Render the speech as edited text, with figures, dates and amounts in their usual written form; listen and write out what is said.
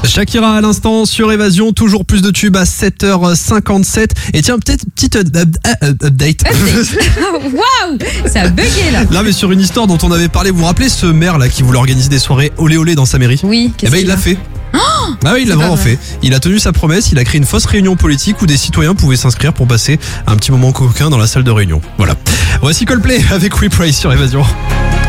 Shakira à l'instant sur Évasion, toujours plus de tubes à 7h57. Et tiens, peut-être petite update. Waouh, ça a bugué là. Là, mais sur une histoire dont on avait parlé, vous vous rappelez ce maire là qui voulait organiser des soirées olé olé dans sa mairie? Oui, Eh ben il l'a fait. Ah oui, il l'a vraiment fait. Il a tenu sa promesse, il a créé une fausse réunion politique où des citoyens pouvaient s'inscrire pour passer un petit moment coquin dans la salle de réunion. Voilà. Voici Coldplay avec We Pray sur Évasion.